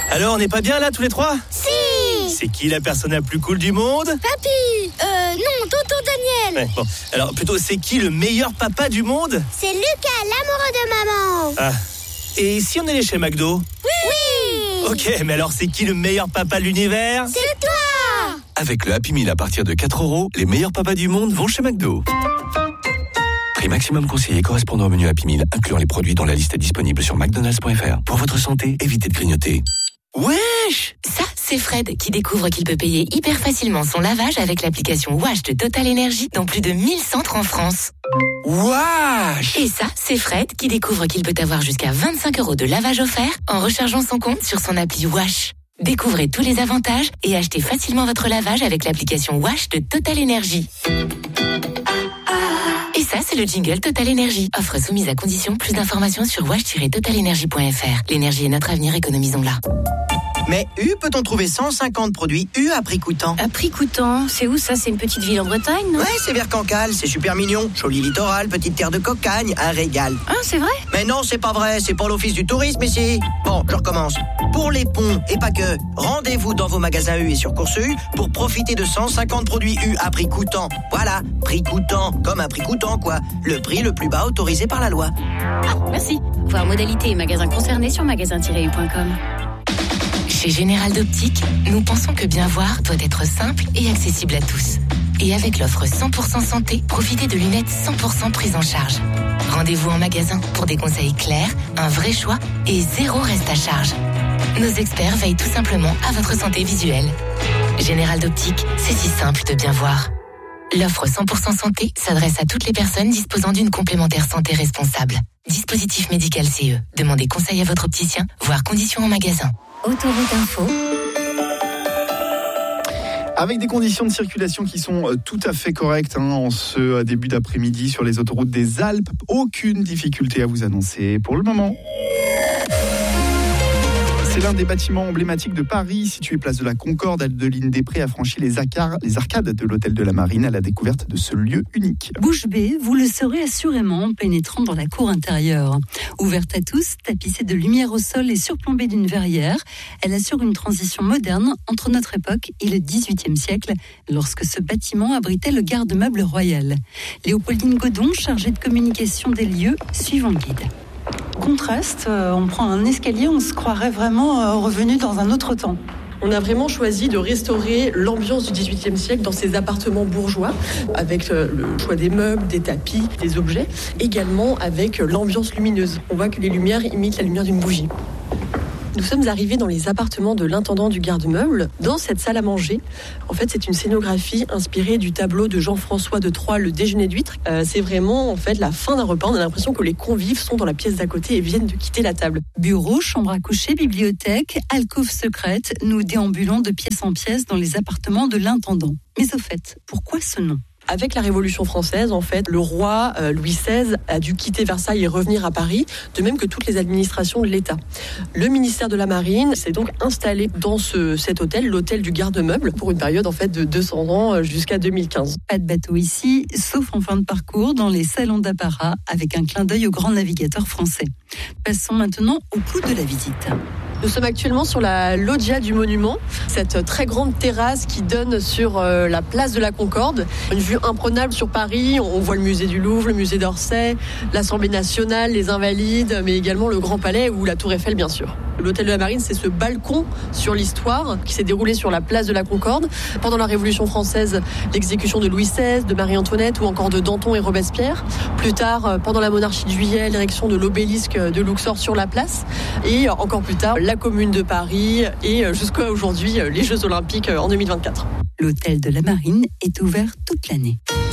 Alors, on n'est pas bien là tous les trois ? Si. C'est qui la personne la plus cool du monde ? Papy. Non, tonton Daniel. Ouais, bon. Alors, plutôt, c'est qui le meilleur papa du monde ? C'est Lucas, l'amoureux de maman. Ah. Et si on allait chez McDo ? Oui. Ok, mais alors c'est qui le meilleur papa de l'univers ? C'est toi. Avec le Happy Meal à partir de 4 €, les meilleurs papas du monde vont chez McDo. Prix maximum conseillé correspondant au menu Happy Meal, incluant les produits dont la liste est disponible sur mcdonalds.fr. Pour votre santé, évitez de grignoter. Wesh ! Ça, c'est Fred qui découvre qu'il peut payer hyper facilement son lavage avec l'application Wash de Total Energy dans plus de 1000 centres en France. Wesh ! Et ça, c'est Fred qui découvre qu'il peut avoir jusqu'à 25 € de lavage offert en rechargeant son compte sur son appli Wash. Découvrez tous les avantages et achetez facilement votre lavage avec l'application Wash de Total Energy. Et ça, c'est le jingle Total Energy. Offre soumise à condition. Plus d'informations sur wash-totalenergy.fr. L'énergie est notre avenir, économisons-la. Mais U, peut-on trouver 150 produits U à prix coûtant ? À prix coûtant, c'est où ça ? C'est une petite ville en Bretagne, non ? Ouais, c'est vers Cancale, c'est super mignon. Joli littoral, petite terre de cocagne, un régal. Ah, c'est vrai ? Mais non, c'est pas vrai, c'est pour l'office du tourisme ici. Bon, je recommence. Pour les ponts, et pas que, rendez-vous dans vos magasins U et sur Course U pour profiter de 150 produits U à prix coûtant. Voilà, prix coûtant, comme un prix coûtant quoi. Le prix le plus bas autorisé par la loi. Ah, merci. Voir modalité et magasins concernés sur magasin-u.com. Chez Général d'Optique, nous pensons que bien voir doit être simple et accessible à tous. Et avec l'offre 100% santé, profitez de lunettes 100% prises en charge. Rendez-vous en magasin pour des conseils clairs, un vrai choix et 0 reste à charge. Nos experts veillent tout simplement à votre santé visuelle. Général d'Optique, c'est si simple de bien voir. L'offre 100% santé s'adresse à toutes les personnes disposant d'une complémentaire santé responsable. Dispositif médical CE. Demandez conseil à votre opticien, voire conditions en magasin. Autoroute Info. Avec des conditions de circulation qui sont tout à fait correctes en ce début d'après-midi sur les autoroutes des Alpes. Aucune difficulté à vous annoncer pour le moment. C'est l'un des bâtiments emblématiques de Paris, situé place de la Concorde. Adeline Després a franchi les arcades de l'hôtel de la Marine à la découverte de ce lieu unique. Bouche bée, vous le saurez assurément en pénétrant dans la cour intérieure. Ouverte à tous, tapissée de lumière au sol et surplombée d'une verrière, elle assure une transition moderne entre notre époque et le XVIIIe siècle, lorsque ce bâtiment abritait le garde-meuble royal. Léopoldine Godon, chargée de communication des lieux, suivant le guide. Contraste, on prend un escalier, on se croirait vraiment revenu dans un autre temps. On a vraiment choisi de restaurer l'ambiance du XVIIIe siècle dans ces appartements bourgeois, avec le choix des meubles, des tapis, des objets, également avec l'ambiance lumineuse. On voit que les lumières imitent la lumière d'une bougie. Nous sommes arrivés dans les appartements de l'intendant du garde-meuble, dans cette salle à manger. En fait, c'est une scénographie inspirée du tableau de Jean-François de Troyes, Le déjeuner d'huîtres. C'est vraiment en fait la fin d'un repas. On a l'impression que les convives sont dans la pièce d'à côté et viennent de quitter la table. Bureau, chambre à coucher, bibliothèque, alcôve secrète, nous déambulons de pièce en pièce dans les appartements de l'intendant. Mais au fait, pourquoi ce nom ? Avec la Révolution française, en fait, le roi Louis XVI a dû quitter Versailles et revenir à Paris, de même que toutes les administrations de l'État. Le ministère de la Marine s'est donc installé dans cet hôtel, l'hôtel du garde-meuble, pour une période en fait de 200 ans jusqu'à 2015. Pas de bateau ici, sauf en fin de parcours dans les salons d'apparat, avec un clin d'œil aux grands navigateurs français. Passons maintenant au clou de la visite. Nous sommes actuellement sur la loggia du Monument, cette très grande terrasse qui donne sur la place de la Concorde. Une vue imprenable sur Paris, on voit le musée du Louvre, le musée d'Orsay, l'Assemblée nationale, les Invalides, mais également le Grand Palais ou la Tour Eiffel bien sûr. L'hôtel de la Marine, c'est ce balcon sur l'histoire qui s'est déroulé sur la place de la Concorde. Pendant la Révolution française, l'exécution de Louis XVI, de Marie-Antoinette ou encore de Danton et Robespierre. Plus tard, pendant la monarchie de Juillet, l'érection de l'obélisque de Luxor sur la place. Et encore plus tard, la Commune de Paris et jusqu'à aujourd'hui, les Jeux Olympiques en 2024. L'hôtel de la Marine est ouvert toute l'année.